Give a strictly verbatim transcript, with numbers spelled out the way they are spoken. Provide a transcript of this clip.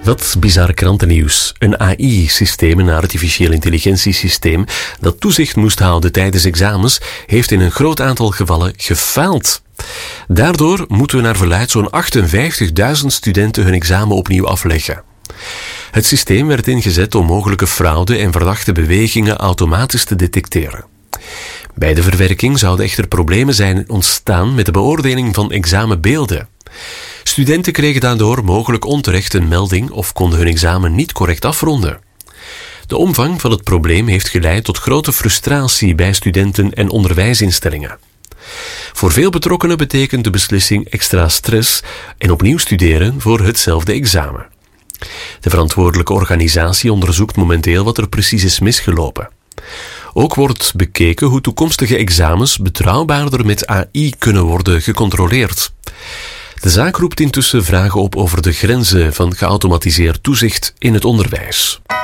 Dat bizarre krantennieuws. Een A I-systeem, een artificieel intelligentiesysteem, dat toezicht moest houden tijdens examens, heeft in een groot aantal gevallen gefaald. Daardoor moeten naar verluidt zo'n achtenvijftigduizend studenten hun examen opnieuw afleggen. Het systeem werd ingezet om mogelijke fraude en verdachte bewegingen automatisch te detecteren. Bij de verwerking zouden echter problemen zijn ontstaan met de beoordeling van examenbeelden. Studenten kregen daardoor mogelijk onterecht een melding of konden hun examen niet correct afronden. De omvang van het probleem heeft geleid tot grote frustratie bij studenten en onderwijsinstellingen. Voor veel betrokkenen betekent de beslissing extra stress en opnieuw studeren voor hetzelfde examen. De verantwoordelijke organisatie onderzoekt momenteel wat er precies is misgelopen. Ook wordt bekeken hoe toekomstige examens betrouwbaarder met A I kunnen worden gecontroleerd. De zaak roept intussen vragen op over de grenzen van geautomatiseerd toezicht in het onderwijs.